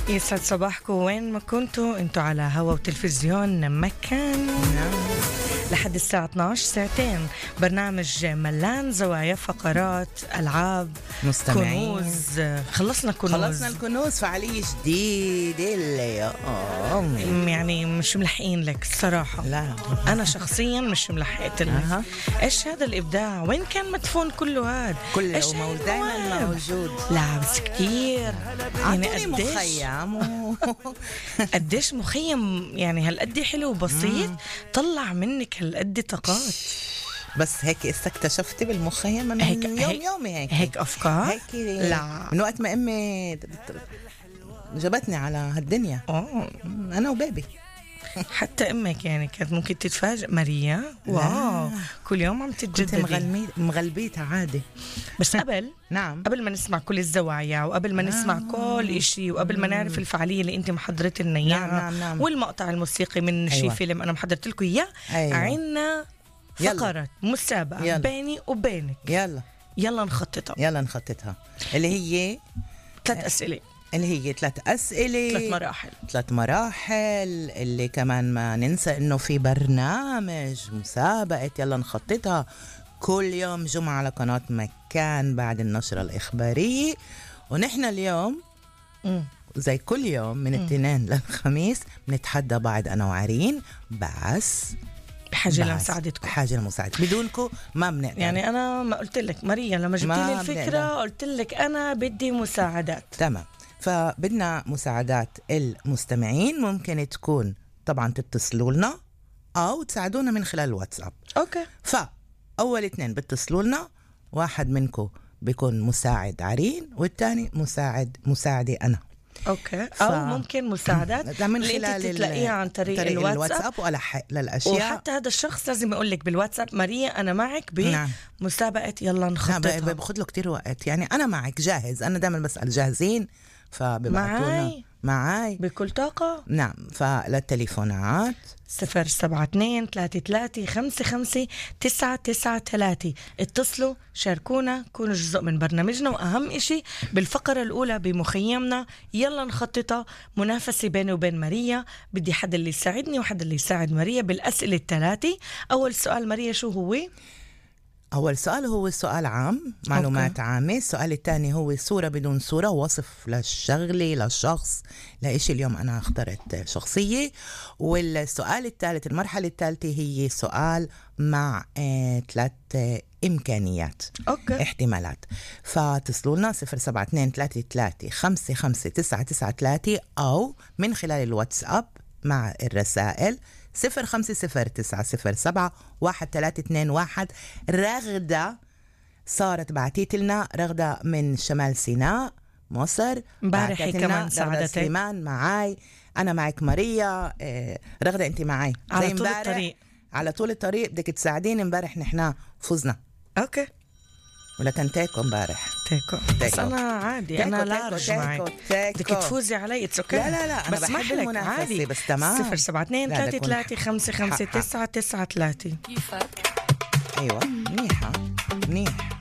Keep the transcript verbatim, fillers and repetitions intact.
يسعد صباحكم وين ما كنتوا انتوا على هوا وتلفزيون مكان لحد الساعة اثناشر ساعتين برنامج ملان زوايا فقرات ألعاب مستمعين. كنوز. خلصنا كنوز خلصنا الكنوز فعالية جديدة اللي آه يعني مش ملحقين لك الصراحة. لا أنا شخصيا مش ملحقت لك. أها. إيش هذا الإبداع؟ وين كان مدفون كله هذا؟ كله إيش مو- هالمواهب؟ دايما موجود. لا بس كتير يعني عطوني قديش مخيم و... قديش مخيم يعني هالقد حلو وبسيط طلع منك هالقد طاقات. بس هيك إسا اكتشفتي بالمخيم من هيك- يوم هيك- يومي هيك هيك أفكار؟ هيك لا. من وقت ما أمي جابتني على هالدنيا أوه. أنا وبيبي. حتى أمك يعني كانت ممكن تتفاجئ ماريا واو كل يوم عم كنت تتجددي. مغلمي مغلبيتها عادي. بس قبل نعم قبل ما نسمع كل الزوايا وقبل ما نسمع كل إشي وقبل ما نعرف الفعالية اللي انت محضرت لنا نعم، اياها نعم، نعم. والمقطع الموسيقي من شي أيوة. فيلم انا محضرت لكم اياه. أيوة. عنا يلا. فقرة مسابقة يلا. بيني وبينك. يلا يلا نخططها. يلا نخططها اللي هي ثلاث أسئلة اللي هي ثلاث أسئلة ثلاث مراحل. ثلاث مراحل اللي كمان ما ننسى انه في برنامج مسابقة يلا نخططها كل يوم جمعة على قناة مكان بعد النشرة الإخبارية. ونحن اليوم مم. زي كل يوم من الاثنين للخميس بنتحدى بعض أنا وعرين بس بحاجة بس لمساعدتكم. بحاجة لمساعدة بدونكم ما بنقدر. يعني أنا ما قلت لك ماريا لما جبت ما لي الفكرة بنقدر. قلت لك أنا بدي مساعدات. تمام. فبدنا مساعدات المستمعين ممكن تكون طبعا تتصلوا لنا أو تساعدونا من خلال الواتساب. أوكي. فأول اثنين بتصلوا لنا واحد منكم بيكون مساعد عرين والتاني مساعد مساعدي أنا. أوكي. ف- أو ممكن مساعدات من اللي خلال أنت ال- تلاقيها عن طريق, طريق الواتساب, الواتساب وألحق للأشياء. وحتى هذا الشخص لازم يقول لك بالواتساب ماريا أنا معك نعم. بمسابقة يلا لا نخططها. باخذ له كتير وقت يعني أنا معك جاهز. أنا دائما بسأل جاهزين فببعتونا معاي؟ معاي. بكل طاقة. نعم. فللتليفونات صفر سبعة اثنين ثلاثة ثلاثة خمسة خمسة تسعة تسعة ثلاثة. اتصلوا شاركونا كونوا جزء من برنامجنا. وأهم إشي بالفقرة الأولى بمخيمنا يلا نخططها منافسة بيني وبين ماريا. بدي حد اللي يساعدني وحد اللي يساعد ماريا بالأسئلة الثلاثة. أول سؤال ماريا شو هو؟ أول سؤال هو سؤال عام معلومات أوكي. عامة. السؤال الثاني هو صورة بدون صورة وصف للشغلة للشخص لإشي. اليوم أنا اخترت شخصية. والسؤال الثالث المرحلة الثالثة هي سؤال مع آه ثلاث آه إمكانيات أوكي. احتمالات. فتصلوا لنا صفر سبعة اثنين ثلاثة ثلاثة خمسة خمسة تسعة تسعة ثلاثة أو من خلال الواتساب مع الرسائل صفر خمسة صفر تسعة صفر سبعة واحد ثلاثة اثنين واحد. رغدة صارت بعتيت لنا رغدة من شمال سيناء مصر. امبارح بعتت كمان لنا رغدة ساعدتك. سليمان معاي. أنا معك ماريا. آه، رغدة أنت معاي على زي طول امبارح. الطريق. على طول الطريق بدك تساعديني. امبارح نحنا فزنا أوكي. ولا كان تاكو امبارح. تيكو. بس تيكو. أنا عادي تيكو، أنا تيكو، لارج تيكو، معك. تيكو. بدك تفوزي علي اتس اوكي. لا، لا، لا، أنا بس بحب محلك المنافسة، عادي. بس تمام. صفر سبعة اثنين لا، ثلاثة بكون ثلاثة خمسة خمسة حق- حق. تسعة تسعة ثلاثة. أيوة منيحة منيح.